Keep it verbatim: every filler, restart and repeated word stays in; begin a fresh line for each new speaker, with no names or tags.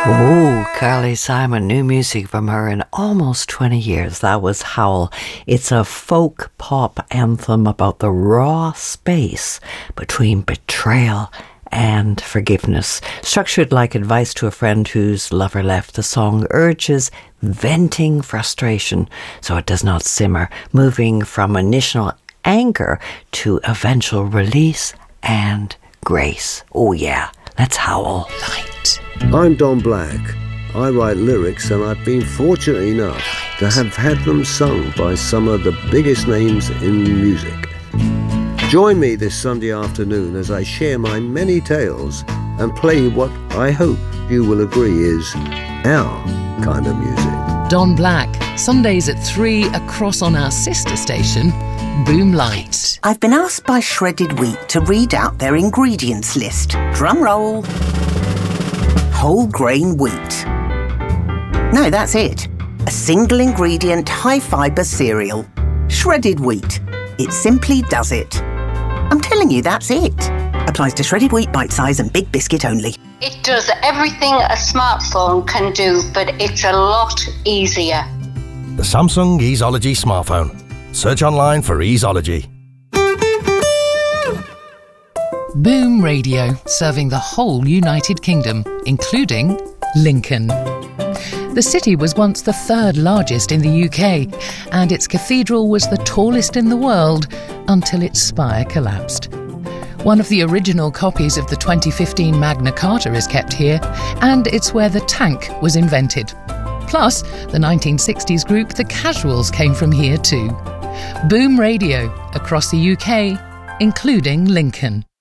Oh, Carly Simon, new music from her in almost twenty years. That was Howl. It's a folk pop anthem about the raw space between betrayal and forgiveness. Structured like advice to a friend whose lover left, the song urges venting frustration so it does not simmer, moving from initial anger to eventual release and grace. Oh yeah, let's howl. Light.
I'm Don Black. I write lyrics and I've been fortunate enough to have had them sung by some of the biggest names in music. Join me this Sunday afternoon as I share my many tales and play what I hope you will agree is our kind of music.
Don Black, Sundays at three across on our sister station, Boom Light.
I've been asked by Shredded Wheat to read out their ingredients list. Drum roll. Whole grain wheat. No, that's it. A single ingredient, high fibre cereal. Shredded wheat. It simply does it. I'm telling you, that's it. Applies to shredded wheat, bite size and big biscuit only.
It does everything a smartphone can do, but it's a lot easier.
The Samsung Easeology smartphone. Search online for Easeology.
Boom Radio, serving the whole United Kingdom, including Lincoln. The city was once the third largest in the U K, and its cathedral was the tallest in the world until its spire collapsed. One of the original copies of the twenty fifteen Magna Carta is kept here, and it's where the tank was invented. Plus, the nineteen sixties group The Casuals came from here too. Boom Radio, across the U K, including Lincoln.